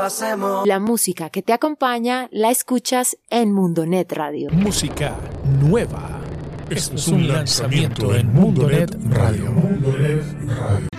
La música que te acompaña la escuchas en Mundonet Radio. Música nueva. Esto es un lanzamiento en Mundonet Radio.